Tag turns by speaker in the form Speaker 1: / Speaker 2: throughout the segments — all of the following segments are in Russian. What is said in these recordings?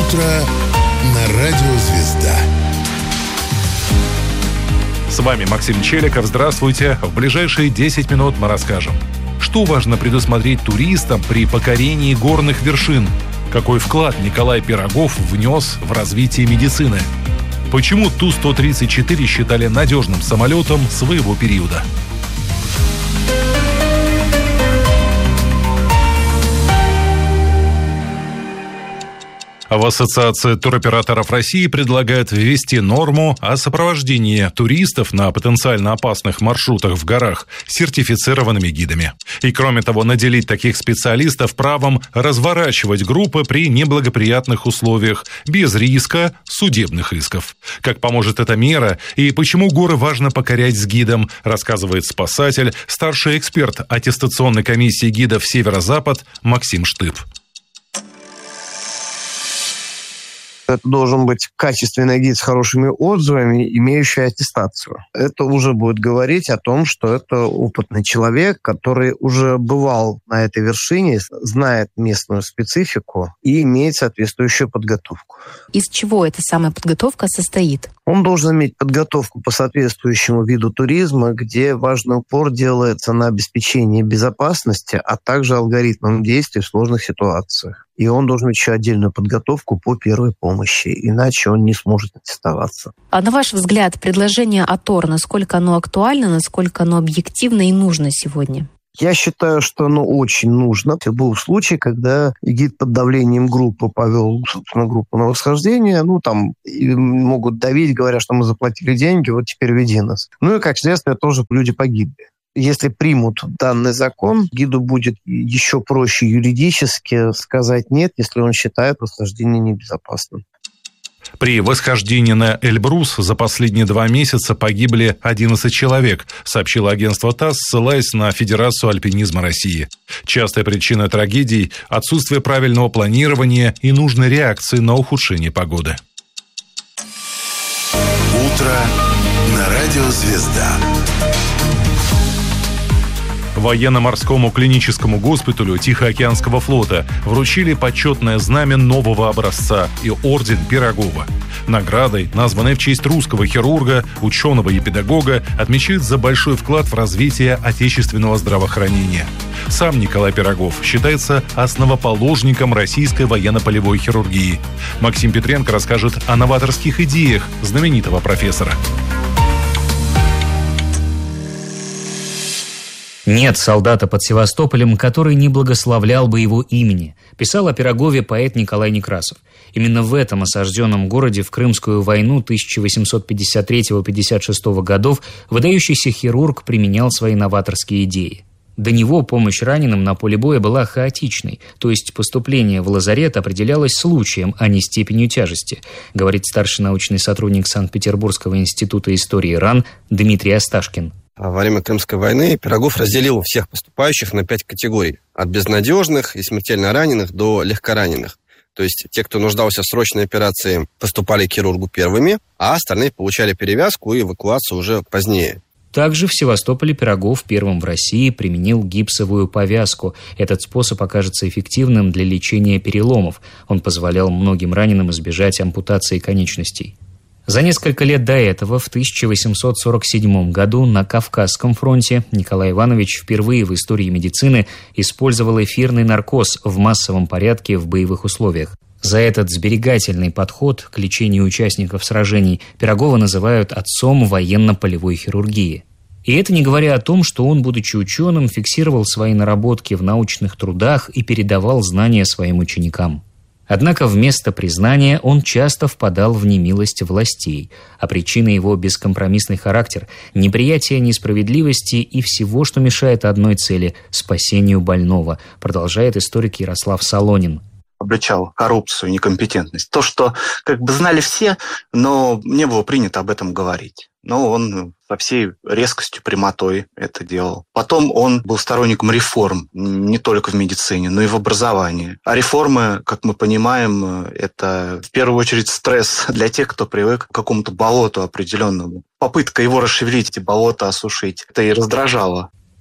Speaker 1: Утро на радио «Звезда».
Speaker 2: С вами Максим Челиков. Здравствуйте. В ближайшие 10 минут мы расскажем, что важно предусмотреть туристам при покорении горных вершин, какой вклад Николай Пирогов внес в развитие медицины, почему Ту-134 считали надежным самолетом своего периода. В Ассоциации туроператоров России предлагают ввести норму о сопровождении туристов на потенциально опасных маршрутах в горах сертифицированными гидами. И, кроме того, наделить таких специалистов правом разворачивать группы при неблагоприятных условиях, без риска судебных исков. Как поможет эта мера и почему горы важно покорять с гидом, рассказывает спасатель, старший эксперт аттестационной комиссии гидов «Северо-Запад» Максим Штып.
Speaker 3: Это должен быть качественный гид с хорошими отзывами, имеющий аттестацию. Это уже будет говорить о том, что это опытный человек, который уже бывал на этой вершине, знает местную специфику и имеет соответствующую подготовку.
Speaker 4: Из чего эта самая подготовка состоит?
Speaker 3: Он должен иметь подготовку по соответствующему виду туризма, где важный упор делается на обеспечение безопасности, а также алгоритмам действий в сложных ситуациях. И он должен иметь еще отдельную подготовку по первой помощи, иначе он не сможет аттестоваться.
Speaker 4: А на ваш взгляд, предложение АТОР, насколько оно актуально, насколько оно объективно и нужно сегодня?
Speaker 3: Я считаю, что оно очень нужно. Был случай, когда гид под давлением группы повел, собственно, группу на восхождение. Там могут давить, говоря, что мы заплатили деньги, вот теперь веди нас. И, как следствие, тоже люди погибли. Если примут данный закон, гиду будет еще проще юридически сказать «нет», если он считает восхождение небезопасным.
Speaker 2: При восхождении на Эльбрус за последние 2 месяца погибли 11 человек, сообщило агентство ТАСС, ссылаясь на Федерацию альпинизма России. Частая причина трагедий – отсутствие правильного планирования и нужной реакции на ухудшение погоды.
Speaker 1: Утро на радио «Звезда».
Speaker 2: Военно-морскому клиническому госпиталю Тихоокеанского флота вручили почетное знамя нового образца и орден Пирогова. Наградой, названной в честь русского хирурга, ученого и педагога, отмечают за большой вклад в развитие отечественного здравоохранения. Сам Николай Пирогов считается основоположником российской военно-полевой хирургии. Максим Петренко расскажет о новаторских идеях знаменитого профессора.
Speaker 5: «Нет солдата под Севастополем, который не благословлял бы его имени», писал о Пирогове поэт Николай Некрасов. Именно в этом осажденном городе в Крымскую войну 1853-56 годов выдающийся хирург применял свои новаторские идеи. До него помощь раненым на поле боя была хаотичной, то есть поступление в лазарет определялось случаем, а не степенью тяжести, говорит старший научный сотрудник Санкт-Петербургского института истории ран Дмитрий Асташкин.
Speaker 6: Во время Крымской войны Пирогов разделил всех поступающих на 5 категорий. От безнадежных и смертельно раненых до легкораненых. То есть те, кто нуждался в срочной операции, поступали к хирургу первыми, а остальные получали перевязку и эвакуацию уже позднее.
Speaker 5: Также в Севастополе Пирогов первым в России применил гипсовую повязку. Этот способ окажется эффективным для лечения переломов. Он позволял многим раненым избежать ампутации конечностей. За несколько лет до этого, в 1847 году, на Кавказском фронте Николай Иванович впервые в истории медицины использовал эфирный наркоз в массовом порядке в боевых условиях. За этот сберегательный подход к лечению участников сражений Пирогова называют отцом военно-полевой хирургии. И это не говоря о том, что он, будучи ученым, фиксировал свои наработки в научных трудах и передавал знания своим ученикам. Однако вместо признания он часто впадал в немилость властей, а причина его бескомпромиссный характер, неприятие несправедливости и всего, что мешает одной цели – спасению больного, продолжает историк Ярослав Солонин.
Speaker 7: Обличал коррупцию, некомпетентность. То, что знали все, но не было принято об этом говорить. Но он со всей резкостью, прямотой это делал. Потом он был сторонником реформ, не только в медицине, но и в образовании. А реформы, как мы понимаем, это в первую очередь стресс для тех, кто привык к какому-то болоту определенному. Попытка его расшевелить, эти болота осушить, это и раздражало.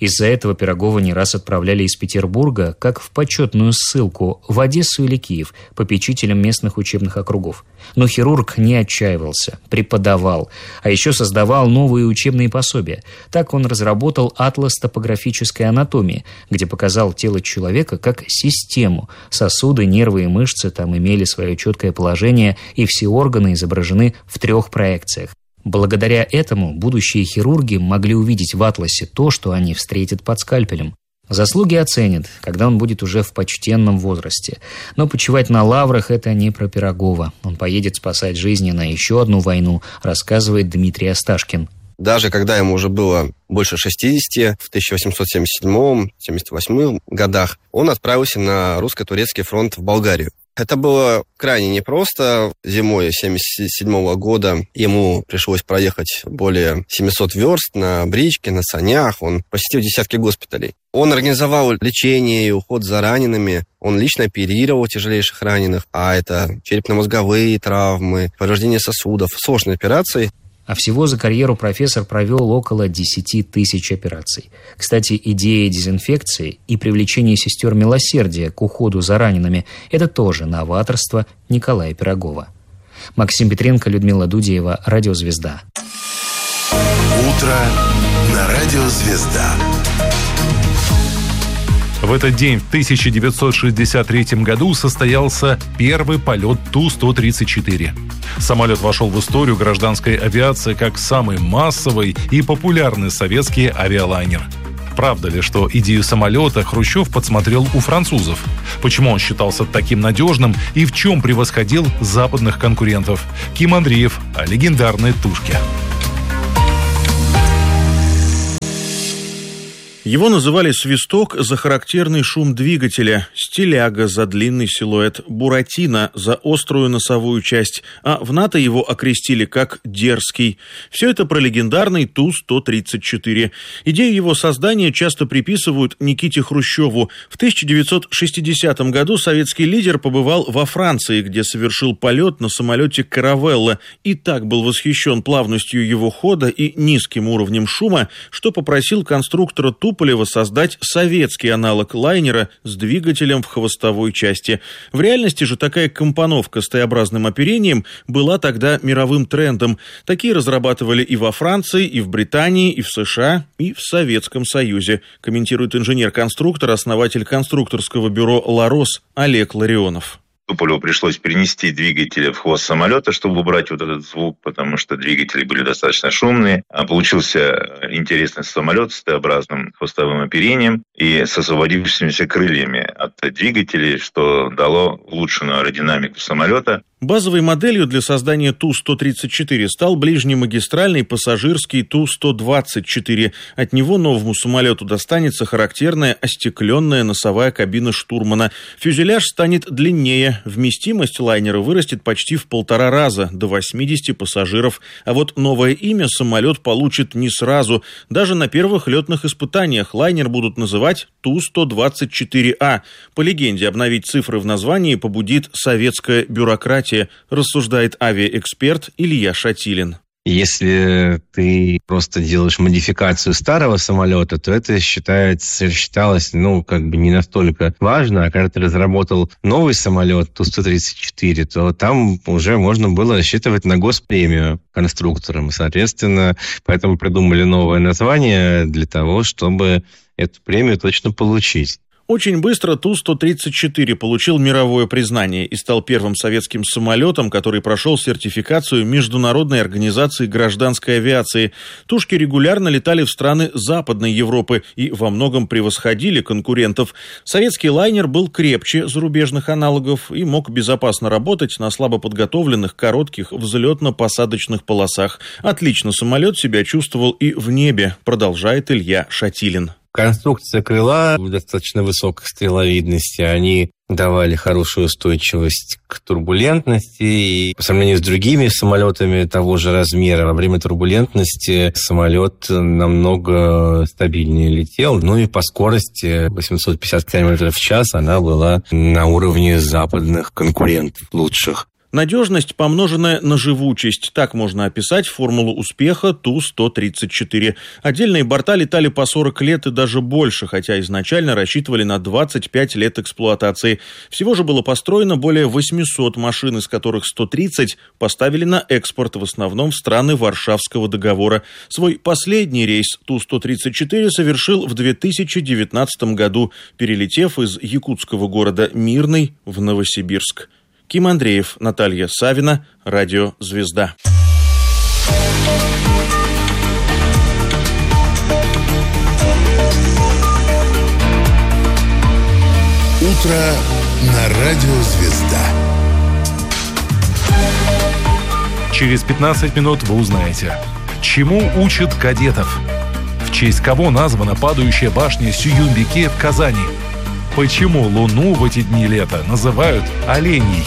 Speaker 5: Из-за этого Пирогова не раз отправляли из Петербурга, как в почетную ссылку, в Одессу или Киев, попечителям местных учебных округов. Но хирург не отчаивался, преподавал, а еще создавал новые учебные пособия. Так он разработал атлас топографической анатомии, где показал тело человека как систему. Сосуды, нервы и мышцы там имели свое четкое положение, и все органы изображены в 3 проекциях. Благодаря этому будущие хирурги могли увидеть в атласе то, что они встретят под скальпелем. Заслуги оценят, когда он будет уже в почтенном возрасте. Но почивать на лаврах – это не про Пирогова. Он поедет спасать жизни на еще одну войну, рассказывает Дмитрий Осташкин.
Speaker 6: Даже когда ему уже было больше 60, в 1877-78 годах, он отправился на русско-турецкий фронт в Болгарию. Это было крайне непросто. Зимой 1977 года ему пришлось проехать более 700 верст на бричке, на санях. Он посетил десятки госпиталей. Он организовал лечение и уход за ранеными. Он лично оперировал тяжелейших раненых. А это черепно-мозговые травмы, повреждение сосудов, сложные операции.
Speaker 5: А всего за карьеру профессор провел около 10 тысяч операций. Кстати, идея дезинфекции и привлечения сестер милосердия к уходу за ранеными – это тоже новаторство Николая Пирогова. Максим Петренко, Людмила Дудеева, Радио «Звезда».
Speaker 1: Утро на Радио «Звезда».
Speaker 2: В этот день, в 1963 году, состоялся первый полет Ту-134. Самолет вошел в историю гражданской авиации как самый массовый и популярный советский авиалайнер. Правда ли, что идею самолета Хрущев подсмотрел у французов? Почему он считался таким надежным и в чем превосходил западных конкурентов? Ким Андреев о легендарной «Тушке».
Speaker 8: Его называли «свисток» за характерный шум двигателя, «стиляга» за длинный силуэт, «буратино» за острую носовую часть, а в НАТО его окрестили как «дерзкий». Все это про легендарный Ту-134. Идею его создания часто приписывают Никите Хрущеву. В 1960 году советский лидер побывал во Франции, где совершил полет на самолете «Каравелла», и так был восхищен плавностью его хода и низким уровнем шума, что попросил конструктора Туполева создать советский аналог лайнера с двигателем в хвостовой части. В реальности же такая компоновка с Т-образным оперением была тогда мировым трендом. Такие разрабатывали и во Франции, и в Британии, и в США, и в Советском Союзе, комментирует инженер-конструктор, основатель конструкторского бюро «Ларос» Олег Ларионов.
Speaker 9: Туполеву пришлось перенести двигатели в хвост самолета, чтобы убрать вот этот звук, потому что двигатели были достаточно шумные. А получился интересный самолет с Т-образным хвостовым оперением и с освободившимися крыльями от двигателей, что дало улучшенную аэродинамику самолета.
Speaker 8: Базовой моделью для создания Ту-134 стал ближнемагистральный пассажирский Ту-124. От него новому самолету достанется характерная остекленная носовая кабина штурмана. Фюзеляж станет длиннее. Вместимость лайнера вырастет почти в 1,5 раза, до 80 пассажиров. А вот новое имя самолет получит не сразу. Даже на первых летных испытаниях лайнер будут называть Ту-124А. По легенде, обновить цифры в названии побудит советская бюрократия, рассуждает авиаэксперт Илья Шатилин.
Speaker 10: Если ты просто делаешь модификацию старого самолета, то это считалось, не настолько важно. А когда ты разработал новый самолет Ту-134, то там уже можно было рассчитывать на госпремию конструкторам. Соответственно, поэтому придумали новое название для того, чтобы эту премию точно получить.
Speaker 8: Очень быстро Ту-134 получил мировое признание и стал первым советским самолетом, который прошел сертификацию Международной организации гражданской авиации. Тушки регулярно летали в страны Западной Европы и во многом превосходили конкурентов. Советский лайнер был крепче зарубежных аналогов и мог безопасно работать на слабо подготовленных коротких взлетно-посадочных полосах. Отлично самолет себя чувствовал и в небе, продолжает Илья Шатилин.
Speaker 10: Конструкция крыла достаточно высокой стреловидности, они давали хорошую устойчивость к турбулентности. И по сравнению с другими самолетами того же размера, во время турбулентности самолет намного стабильнее летел. И по скорости 850 км в час она была на уровне западных конкурентов лучших.
Speaker 8: Надежность, помноженная на живучесть. Так можно описать формулу успеха Ту-134. Отдельные борта летали по 40 лет и даже больше, хотя изначально рассчитывали на 25 лет эксплуатации. Всего же было построено более 800 машин, из которых 130 поставили на экспорт, в основном в страны Варшавского договора. Свой последний рейс Ту-134 совершил в 2019 году, перелетев из якутского города Мирный в Новосибирск. Ким Андреев, Наталья Савина, Радио «Звезда».
Speaker 1: Утро на Радио «Звезда».
Speaker 2: Через 15 минут вы узнаете, чему учат кадетов, в честь кого названа падающая башня Сююмбике в Казани, почему Луну в эти дни лета называют оленей.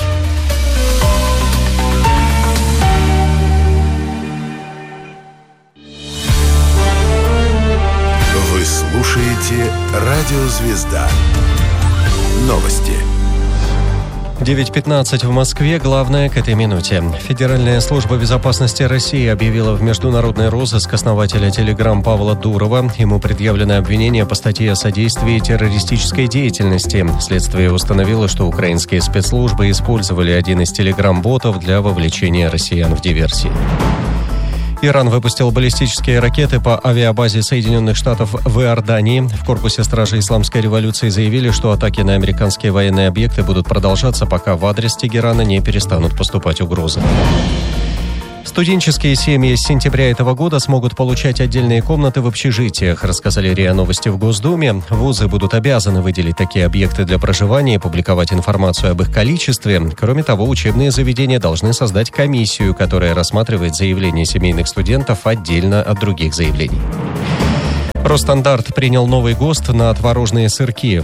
Speaker 1: Вы слушаете Радио «Звезда». Новости.
Speaker 11: 9:15 в Москве. Главное к этой минуте. Федеральная служба безопасности России объявила в международный розыск основателя Telegram Павла Дурова. Ему предъявлено обвинение по статье о содействии террористической деятельности. Следствие установило, что украинские спецслужбы использовали один из Telegram-ботов для вовлечения россиян в диверсии. Иран выпустил баллистические ракеты по авиабазе Соединенных Штатов в Иордании. В корпусе стражи исламской революции заявили, что атаки на американские военные объекты будут продолжаться, пока в адрес Тегерана не перестанут поступать угрозы. Студенческие семьи с сентября этого года смогут получать отдельные комнаты в общежитиях, рассказали РИА Новости в Госдуме. Вузы будут обязаны выделить такие объекты для проживания и публиковать информацию об их количестве. Кроме того, учебные заведения должны создать комиссию, которая рассматривает заявления семейных студентов отдельно от других заявлений. Росстандарт принял новый ГОСТ на творожные сырки.